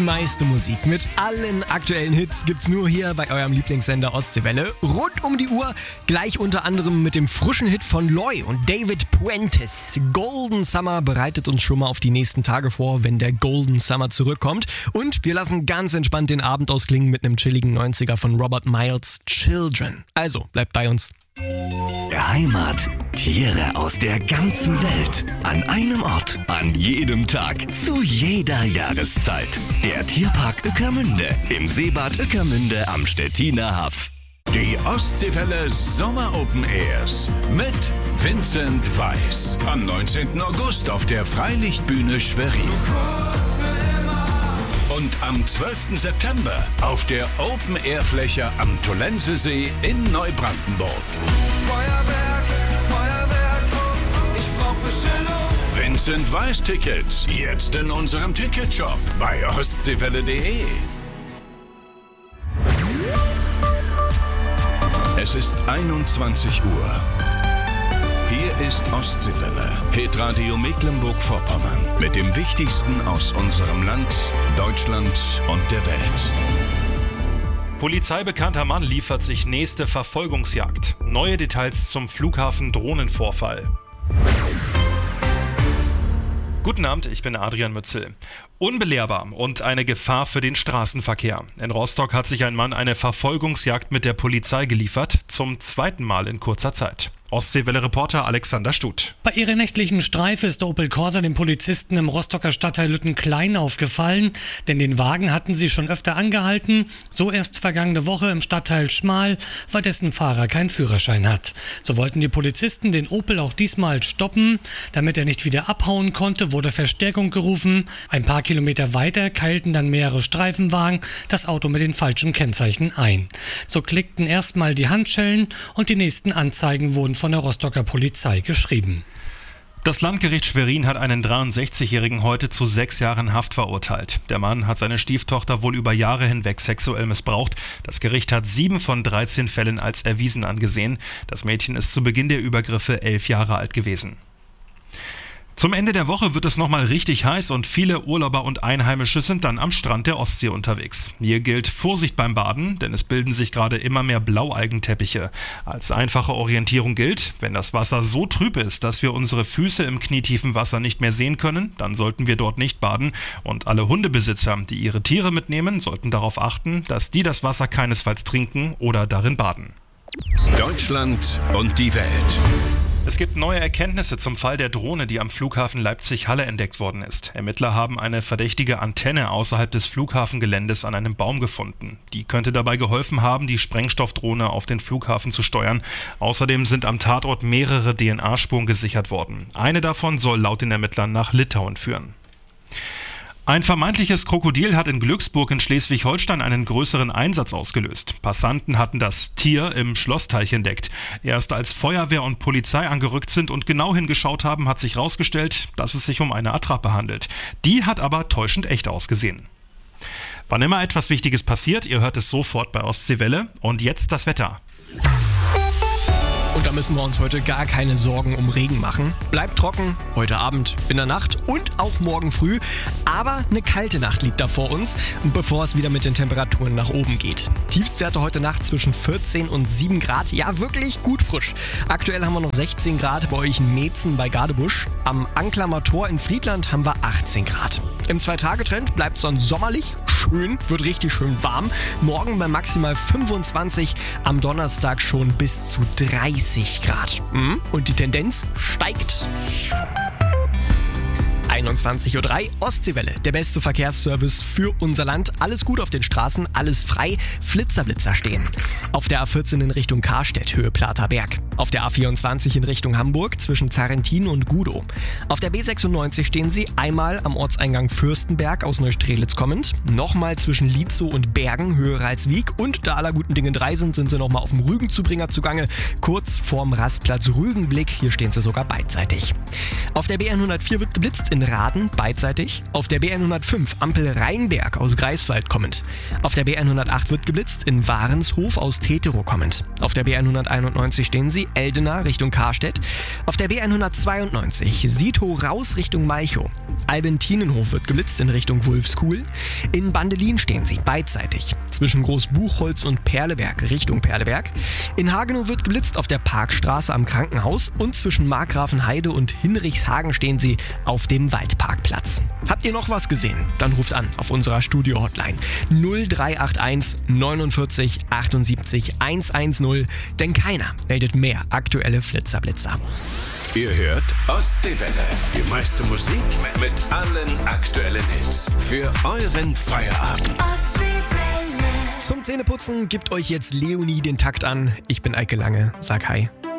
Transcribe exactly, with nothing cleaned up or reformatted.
meiste Musik mit allen aktuellen Hits gibt's nur hier bei eurem Lieblingssender Ostseewelle. Rund um die Uhr, gleich unter anderem mit dem frischen Hit von Loy und David Puentes. Golden Summer bereitet uns schon mal auf die nächsten Tage vor, wenn der Golden Summer zurückkommt. Und wir lassen ganz entspannt den Abend ausklingen mit einem chilligen neunziger von Robert Miles, Children. Also, bleibt bei uns. Heimat. Tiere aus der ganzen Welt. An einem Ort. An jedem Tag. Zu jeder Jahreszeit. Der Tierpark Ueckermünde. Im Seebad Ueckermünde am Stettiner Haff. Die Ostseewelle Sommer Open Airs mit Vincent Weiss. Am neunzehnten August auf der Freilichtbühne Schwerin. Und am zwölften September auf der Open-Air-Fläche am Tollensesee in Neubrandenburg. Feuerwerk, Feuerwerk, ich brauch frische Luft. Vincent Weiss Tickets, jetzt in unserem Ticketshop bei ostseewelle punkt de. Es ist einundzwanzig Uhr. Hier ist Ostseewelle, Hitradio Mecklenburg-Vorpommern mit dem Wichtigsten aus unserem Land, Deutschland und der Welt. Polizeibekannter Mann liefert sich nächste Verfolgungsjagd. Neue Details zum Flughafen-Drohnenvorfall. Guten Abend, ich bin Adrian Mützel. Unbelehrbar und eine Gefahr für den Straßenverkehr. In Rostock hat sich ein Mann eine Verfolgungsjagd mit der Polizei geliefert, zum zweiten Mal in kurzer Zeit. Ostseewelle-Reporter Alexander Stuth. Bei ihrer nächtlichen Streife ist der Opel Corsa den Polizisten im Rostocker Stadtteil Lüttenklein aufgefallen, denn den Wagen hatten sie schon öfter angehalten, so erst vergangene Woche im Stadtteil Schmal, weil dessen Fahrer keinen Führerschein hat. So wollten die Polizisten den Opel auch diesmal stoppen. Damit er nicht wieder abhauen konnte, wurde Verstärkung gerufen. Ein paar Kilometer weiter keilten dann mehrere Streifenwagen das Auto mit den falschen Kennzeichen ein. So klickten erstmal die Handschellen und die nächsten Anzeigen wurden von der Rostocker Polizei geschrieben. Das Landgericht Schwerin hat einen dreiundsechzigjährigen heute zu sechs Jahren Haft verurteilt. Der Mann hat seine Stieftochter wohl über Jahre hinweg sexuell missbraucht. Das Gericht hat sieben von dreizehn Fällen als erwiesen angesehen. Das Mädchen ist zu Beginn der Übergriffe elf Jahre alt gewesen. Zum Ende der Woche wird es nochmal richtig heiß und viele Urlauber und Einheimische sind dann am Strand der Ostsee unterwegs. Hier gilt Vorsicht beim Baden, denn es bilden sich gerade immer mehr Blaualgenteppiche. Als einfache Orientierung gilt, wenn das Wasser so trüb ist, dass wir unsere Füße im knietiefen Wasser nicht mehr sehen können, dann sollten wir dort nicht baden. Und alle Hundebesitzer, die ihre Tiere mitnehmen, sollten darauf achten, dass die das Wasser keinesfalls trinken oder darin baden. Deutschland und die Welt. Es gibt neue Erkenntnisse zum Fall der Drohne, die am Flughafen Leipzig-Halle entdeckt worden ist. Ermittler haben eine verdächtige Antenne außerhalb des Flughafengeländes an einem Baum gefunden. Die könnte dabei geholfen haben, die Sprengstoffdrohne auf den Flughafen zu steuern. Außerdem sind am Tatort mehrere D N A-Spuren gesichert worden. Eine davon soll laut den Ermittlern nach Litauen führen. Ein vermeintliches Krokodil hat in Glücksburg in Schleswig-Holstein einen größeren Einsatz ausgelöst. Passanten hatten das Tier im Schlossteich entdeckt. Erst als Feuerwehr und Polizei angerückt sind und genau hingeschaut haben, hat sich herausgestellt, dass es sich um eine Attrappe handelt. Die hat aber täuschend echt ausgesehen. Wann immer etwas Wichtiges passiert, ihr hört es sofort bei Ostseewelle. Und jetzt das Wetter. Und da müssen wir uns heute gar keine Sorgen um Regen machen. Bleibt trocken, heute Abend, in der Nacht und auch morgen früh. Aber eine kalte Nacht liegt da vor uns, bevor es wieder mit den Temperaturen nach oben geht. Tiefstwerte heute Nacht zwischen vierzehn und sieben Grad. Ja, wirklich gut frisch. Aktuell haben wir noch sechzehn Grad bei euch in Metzen bei Gadebusch. Am Anklammer Tor in Friedland haben wir achtzehn Grad. Im Zwei-Tage-Trend bleibt es dann sommerlich, schön, wird richtig schön warm. Morgen bei maximal fünfundzwanzig, am Donnerstag schon bis zu dreißig Grad. Und die Tendenz steigt. einundzwanzig Uhr drei, Ostseewelle, der beste Verkehrsservice für unser Land. Alles gut auf den Straßen, alles frei, Flitzerblitzer stehen. Auf der A vierzehn in Richtung Karstedt, Höhe Platerberg. Auf der A vierundzwanzig in Richtung Hamburg zwischen Zarrentin und Gudow. Auf der B sechsundneunzig stehen sie einmal am Ortseingang Fürstenberg aus Neustrelitz kommend, nochmal zwischen Lietzow und Bergen, Höhe Ralswiek, und da aller guten Dinge drei sind, sind sie nochmal auf dem Rügenzubringer zugange, kurz vorm Rastplatz Rügenblick, hier stehen sie sogar beidseitig. Auf der B hundertvier wird geblitzt in Rhein-Raden beidseitig. Auf der B hundertfünf Ampel Rheinberg aus Greifswald kommend. Auf der B hundertacht wird geblitzt in Warenshof aus Teterow kommend. Auf der B hunderteinundneunzig stehen Sie Eldena Richtung Karstedt. Auf der B hundertzweiundneunzig Siedhow raus Richtung Malchow. Albentinenhof wird geblitzt in Richtung Wulfskuhl. In Bandelin stehen Sie beidseitig zwischen Großbuchholz und Perleberg Richtung Perleberg. In Hagenow wird geblitzt auf der Parkstraße am Krankenhaus und zwischen Markgrafenheide und Hinrichshagen stehen Sie auf dem Waldparkplatz. Habt ihr noch was gesehen? Dann ruft an auf unserer Studio-Hotline null drei acht eins neunundvierzig achtundsiebzig hundertzehn, denn keiner meldet mehr aktuelle Flitzer-Blitzer. Ihr hört Ostseewelle. Die meiste Musik mit allen aktuellen Hits. Für euren Feierabend. Zum Zähneputzen gibt euch jetzt Leonie den Takt an. Ich bin Eike Lange. Sag hi.